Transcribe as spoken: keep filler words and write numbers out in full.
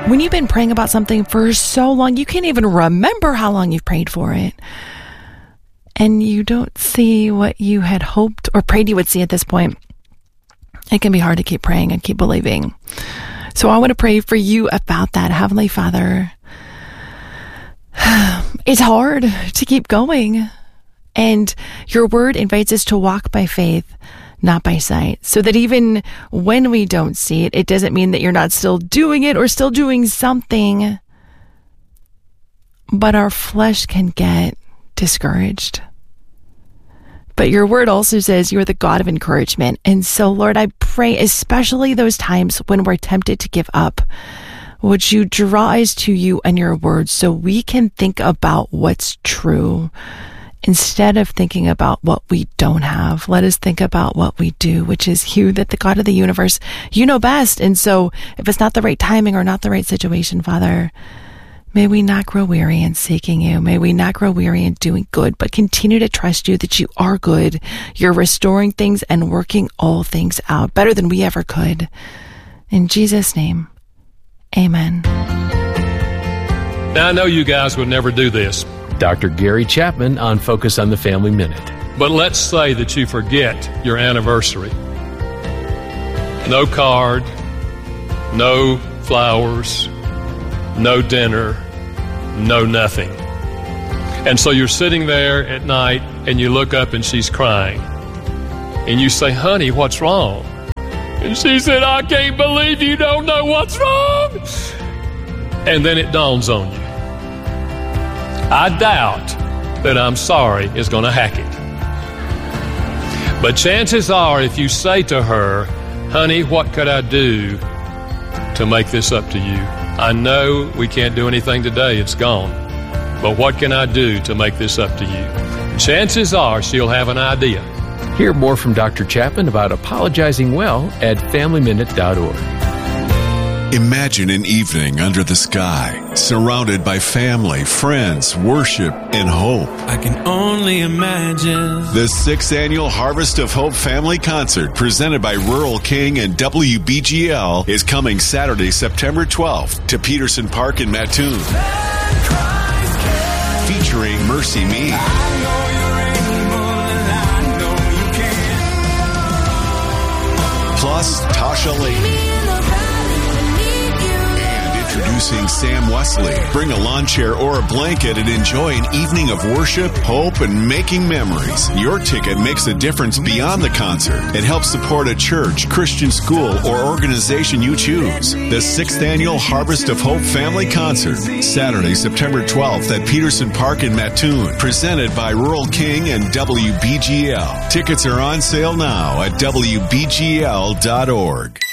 When you've been praying about something for so long, you can't even remember how long you've prayed for it. And you don't see what you had hoped or prayed you would see at this point. It can be hard to keep praying and keep believing. So I want to pray for you about that, Heavenly Father. It's hard to keep going. And your word invites us to walk by faith, not by sight. So that even when we don't see it, it doesn't mean that you're not still doing it or still doing something. But our flesh can get discouraged. But your word also says you're the God of encouragement. And so, Lord, I pray, especially those times when we're tempted to give up, would you draw us to you and your word so we can think about what's true instead of thinking about what we don't have. Let us think about what we do, which is you, that the God of the universe, you know best. And so if it's not the right timing or not the right situation, Father, may we not grow weary in seeking you. May we not grow weary in doing good, but continue to trust you that you are good. You're restoring things and working all things out better than we ever could. In Jesus' name, amen. Now, I know you guys would never do this. Doctor Gary Chapman on Focus on the Family Minute. But let's say that you forget your anniversary. No card, no flowers, no dinner, no nothing. And so you're sitting there at night and you look up and she's crying. And you say, honey, what's wrong? And she said, I can't believe you don't know what's wrong. And then it dawns on you. I doubt that I'm sorry is going to hack it. But chances are, if you say to her, honey, what could I do to make this up to you? I know we can't do anything today. It's gone. But what can I do to make this up to you? Chances are she'll have an idea. Hear more from Doctor Chapman about apologizing well at family minute dot org. Imagine an evening under the sky, surrounded by family, friends, worship, and hope. I can only imagine. The sixth annual Harvest of Hope Family Concert, presented by Rural King and W B G L, is coming Saturday, September twelfth to Peterson Park in Mattoon. Featuring Mercy Me, plus Tasha Layton. Introducing Sam Wesley. Bring a lawn chair or a blanket and enjoy an evening of worship, hope, and making memories. Your ticket makes a difference beyond the concert. It helps support a church, Christian school, or organization you choose. The sixth annual Harvest of Hope Family Concert, Saturday, September twelfth at Peterson Park in Mattoon, presented by Rural King and W B G L. Tickets are on sale now at W B G L dot org.